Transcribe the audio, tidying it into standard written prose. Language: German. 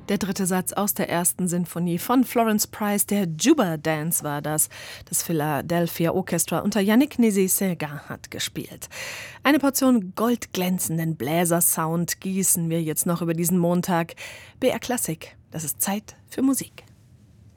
Der dritte Satz aus der ersten Sinfonie von Florence Price, der Juba Dance war das. Das Philadelphia Orchestra unter Yannick Nézet-Séguin hat gespielt. Eine Portion goldglänzenden Bläsersound gießen wir jetzt noch über diesen Montag. BR Klassik, das ist Zeit für Musik.